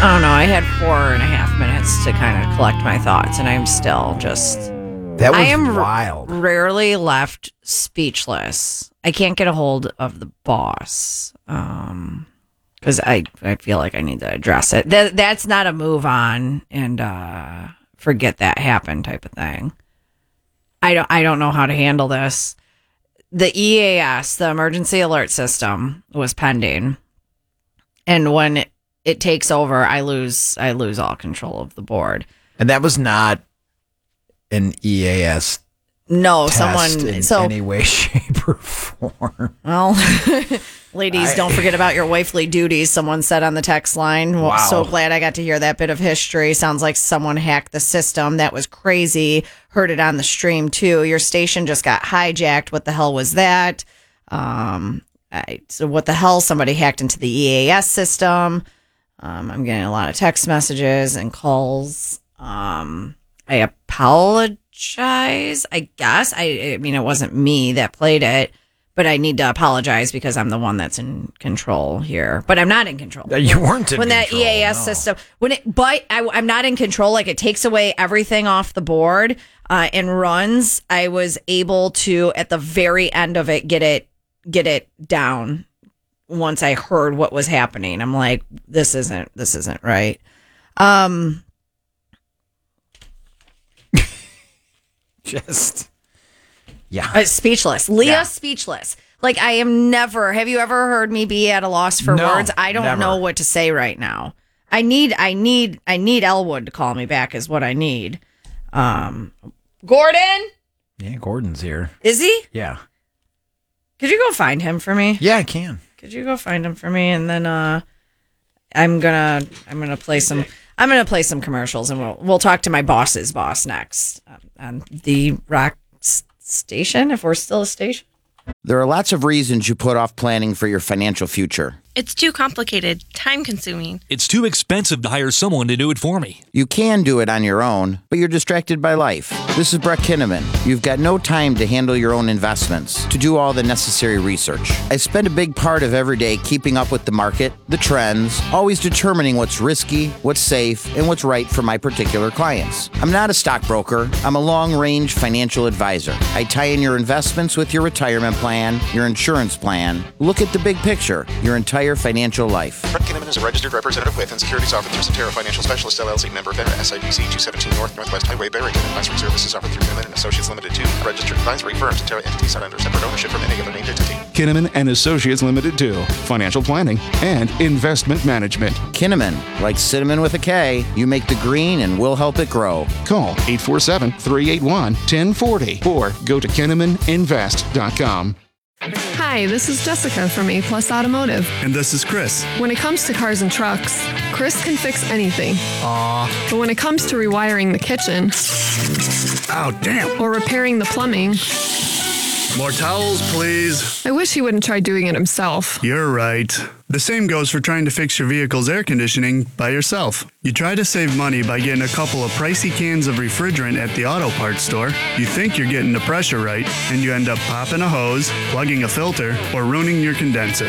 I don't know. I had 4.5 minutes to kind of collect my thoughts, and I'm still just. That was I am wild. Rarely left speechless. I can't get a hold of the boss because I feel like I need to address it. That's not a move on and forget that happened type of thing. I don't know how to handle this. The EAS, the emergency alert system, was pending, and when it takes over, I lose all control of the board. And that was not an EAS No, test someone in so any way, shape, or form. well, ladies, don't forget about your wifely duties. Someone said on the text line. Well, Wow. so glad I got to hear that bit of history. Sounds like someone hacked the system. That was crazy. Heard it on the stream too. Your station just got hijacked. What the hell was that? So what the hell? Somebody hacked into the EAS system. I'm getting a lot of text messages and calls. I apologize, I guess. I mean, it wasn't me that played it, but I need to apologize because I'm the one that's in control here. But I'm not in control. You weren't in when control, that EAS system, I'm not in control. Like, it takes away everything off the board and runs. I was able to, at the very end of it, get it down. Once I heard what was happening, I'm like, this isn't right. Just, yeah. Speechless. Leah, Yeah. speechless. Like, I am never, have you ever heard me be at a loss for No, words? I don't never. know what to say right now. I need Elwood to call me back is what I need. Gordon? Yeah, Gordon's here. Is he? Yeah. Could you go find him for me? Yeah, I can. Could you go find him for me? And then I'm gonna play some commercials, and we'll talk to my boss's boss next on the rock station, if we're still a station. There are lots of reasons you put off planning for your financial future. It's too complicated, time-consuming. It's too expensive to hire someone to do it for me. You can do it on your own, but you're distracted by life. This is Brett Kinnaman. You've got no time to handle your own investments, to do all the necessary research. I spend a big part of every day keeping up with the market, the trends, always determining what's risky, what's safe, and what's right for my particular clients. I'm not a stockbroker. I'm a long-range financial advisor. I tie in your investments with your retirement plan, your insurance plan. Look at the big picture, your entire financial life. Brett Kinnaman is a registered representative with and securities offered through Cetera Financial Specialists LLC, member FINRA, SIPC 217 North Northwest Highway, Barrington. Advisory services offered through Kinnaman and Associates Limited to registered advisory firm. Cetera entities not under separate ownership from any other named entity. Kinnaman and Associates Limited to financial planning and investment management. Kinnaman, like cinnamon with a K, you make the green and we'll help it grow. Call 847-381-1040 or go to KinnamanInvest.com. Hi, this is Jessica from A Plus Automotive. And this is Chris. When it comes to cars and trucks, Chris can fix anything. But when it comes to rewiring the kitchen, Oh, damn. or repairing the plumbing, More towels, please. I wish he wouldn't try doing it himself. You're right. The same goes for trying to fix your vehicle's air conditioning by yourself. You try to save money by getting a couple of pricey cans of refrigerant at the auto parts store. You think you're getting the pressure right, and you end up popping a hose, plugging a filter, or ruining your condenser.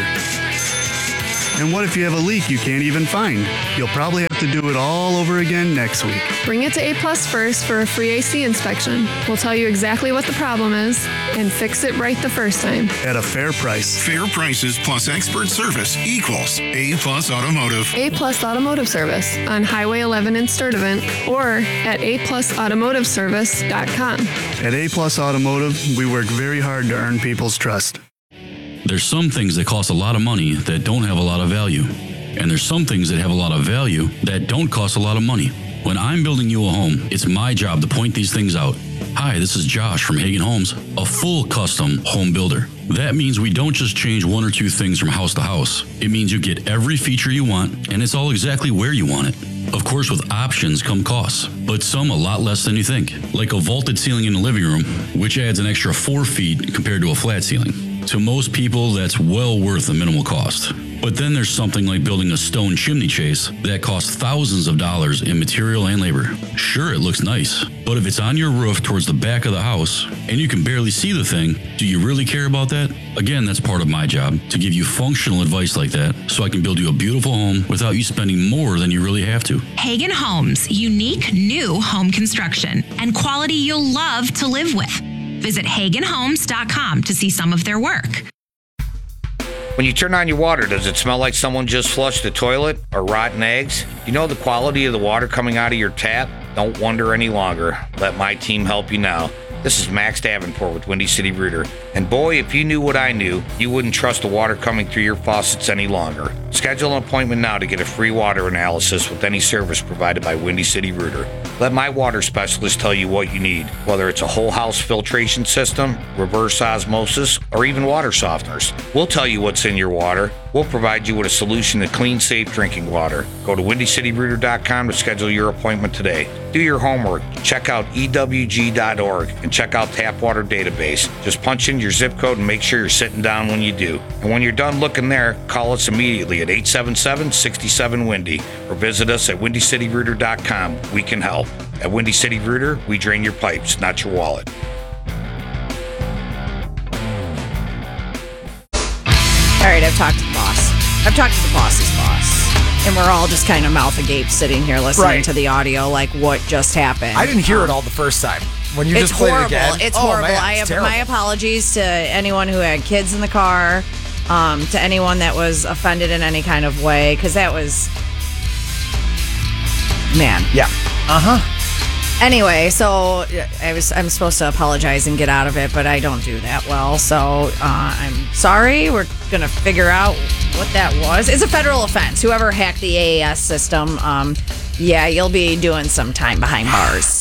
And what if you have a leak you can't even find? You'll probably have to do it all over again next week. Bring it to A Plus first for a free AC inspection. We'll tell you exactly what the problem is and fix it right the first time. At a fair price. Fair prices plus expert service equals A Plus Automotive. A Plus Automotive Service on Highway 11 in Sturtevant or at aplusautomotiveservice.com. At A Plus Automotive, we work very hard to earn people's trust. There's some things that cost a lot of money that don't have a lot of value. And there's some things that have a lot of value that don't cost a lot of money. When I'm building you a home, it's my job to point these things out. Hi, this is Josh from Hagen Homes, a full custom home builder. That means we don't just change one or two things from house to house. It means you get every feature you want, and it's all exactly where you want it. Of course, with options come costs, but some a lot less than you think. Like a vaulted ceiling in the living room, which adds an extra 4 feet compared to a flat ceiling. To most people, that's well worth the minimal cost. But then there's something like building a stone chimney chase that costs thousands of dollars in material and labor. Sure, it looks nice, but if it's on your roof towards the back of the house and you can barely see the thing, do you really care about that? Again, that's part of my job, to give you functional advice like that so I can build you a beautiful home without you spending more than you really have to. Hagen Homes, unique new home construction and quality you'll love to live with. Visit HagenHomes.com to see some of their work. When you turn on your water, does it smell like someone just flushed the toilet or rotten eggs? You know the quality of the water coming out of your tap? Don't wonder any longer. Let my team help you now. This is Max Davenport with Windy City Rooter. And boy, if you knew what I knew, you wouldn't trust the water coming through your faucets any longer. Schedule an appointment now to get a free water analysis with any service provided by Windy City Rooter. Let my water specialist tell you what you need, whether it's a whole house filtration system, reverse osmosis, or even water softeners. We'll tell you what's in your water. We'll provide you with a solution to clean, safe drinking water. Go to WindyCityRooter.com to schedule your appointment today. Do your homework. Check out EWG.org and check out Tap Water Database. Just punch in your zip code and make sure you're sitting down when you do. And when you're done looking there, call us immediately at 877-67-WINDY or visit us at WindyCityRooter.com. We can help. At Windy City Rooter, we drain your pipes, not your wallet. All right, I've talked to the boss. I've talked to the boss's boss. And we're all just kind of mouth agape sitting here listening to the audio, like what just happened. I didn't hear it all the first time. When you just played it again. It's horrible. Man, I have terrible. my apologies to anyone who had kids in the car, to anyone that was offended in any kind of way, because that was, man. Yeah. Anyway, so I'm supposed to apologize and get out of it, but I don't do that well. So I'm sorry. We're gonna figure out what that was. It's a federal offense. Whoever hacked the AAS system, yeah, you'll be doing some time behind bars.